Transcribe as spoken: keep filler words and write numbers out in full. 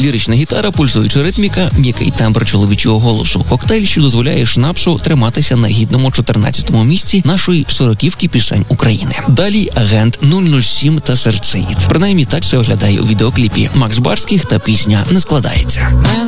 Лірична гітара, пульсуюча ритміка, м'який тембр чоловічого голосу. Коктейль, що дозволяє Шнапсу триматися на гідному чотирнадцятому місці нашої сороківки пісень України. Далі Агент нуль нуль сім та Серцеїд. Принаймні так це виглядає у відеокліпі. Макс Барських та пісня «Не складається».